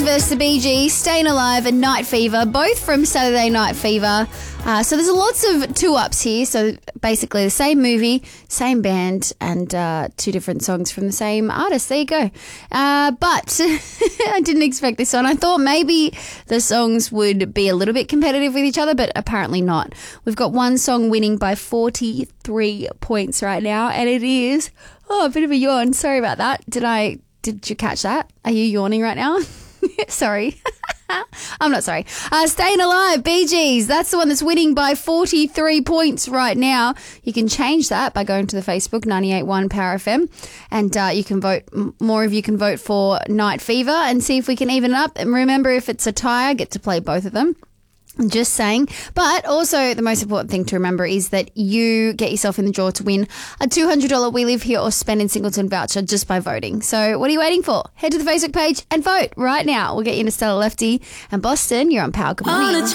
versus the Bee Gees, Staying Alive and Night Fever, both from Saturday Night Fever. So there's lots of two-ups here. So basically the same movie, same band, and two different songs from the same artist. There you go. But I didn't expect this one. I thought maybe the songs would be a little bit competitive with each other, but apparently not. We've got one song winning by 43 points right now, and it is, a bit of a yawn. Sorry about that. Did you catch that? Are you yawning right now? Sorry. I'm not sorry. Staying Alive, Bee Gees. That's the one that's winning by 43 points right now. You can change that by going to the Facebook, 98.1 Power FM, and you can vote. More of you can vote for Night Fever and see if we can even it up. And remember, if it's a tie, I get to play both of them. Just saying. But also the most important thing to remember is that you get yourself in the draw to win a $200 We Live Here or Spend in Singleton voucher just by voting. So what are you waiting for? Head to the Facebook page and vote right now. We'll get you into Stella Lefty and Boston. You're on Power. Good morning.